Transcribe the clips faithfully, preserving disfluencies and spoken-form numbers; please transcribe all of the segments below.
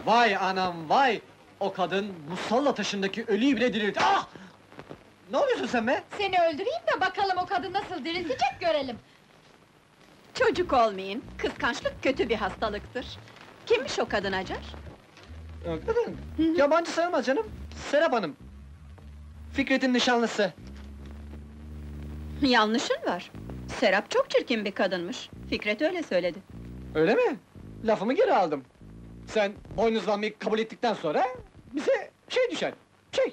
Vay anam vay! O kadın musalla taşındaki ölüyü bile diriltti. Ah! Ne oluyorsun sen be? Seni öldüreyim de bakalım o kadın nasıl diriltecek görelim! Çocuk olmayın, kıskançlık kötü bir hastalıktır. Kimmiş o kadın Acar? O kadın, yabancı sayılmaz canım. Serap Hanım. Fikret'in nişanlısı. Yanlışın var. Serap çok çirkin bir kadınmış. Fikret öyle söyledi. Öyle mi? Lafımı geri aldım. Sen boynuzlanmayı kabul ettikten sonra bize şey düşer, şey.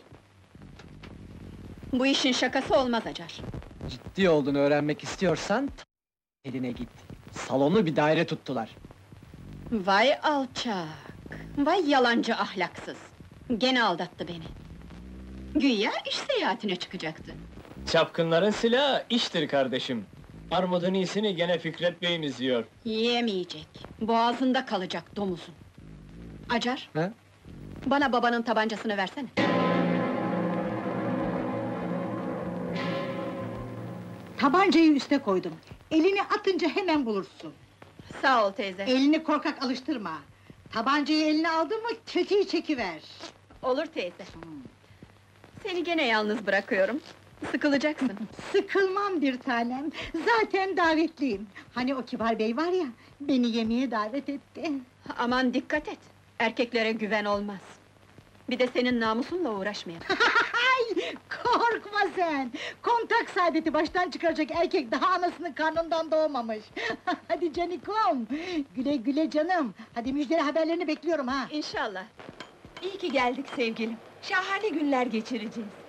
Bu işin şakası olmaz Acar. Ciddi olduğunu öğrenmek istiyorsan t- eline git. Salonu bir daire tuttular. Vay alçak! Vay yalancı ahlaksız! Gene aldattı beni. Güya iş seyahatine çıkacaktı. Çapkınların silahı iştir kardeşim. Armudun iyisini gene Fikret Bey'imiz yiyor. Yiyemeyecek, boğazında kalacak domuzun. Acar, He? bana babanın tabancasını versene. Tabancayı üste koydum. Elini atınca hemen bulursun. Sağ ol teyze. Elini korkak alıştırma. Tabancayı eline aldın mı, tetiği çekiver. Olur teyze. Seni gene yalnız bırakıyorum. Sıkılacaksın. Sıkılmam bir tanem, zaten davetliyim. Hani o kibar bey var ya, beni yemeğe davet etti. Aman dikkat et! Erkeklere güven olmaz. Bir de senin namusunla uğraşmayalım. Ay, korkma sen! Kontak saadeti baştan çıkaracak erkek daha anasının karnından doğmamış. Hadi canikom! Güle güle canım! Hadi müjdeli haberlerini bekliyorum ha! İnşallah. İyi ki geldik sevgilim. Şahane günler geçireceğiz.